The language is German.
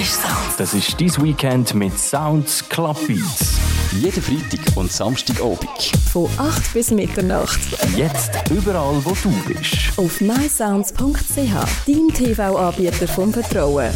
Sounds. Das ist dein Weekend mit Sounds Club Beats. Jeden Freitag und Samstagabend. Von 8 bis Mitternacht. Jetzt überall, wo du bist. Auf mysounds.ch, dein TV-Anbieter vom Vertrauen.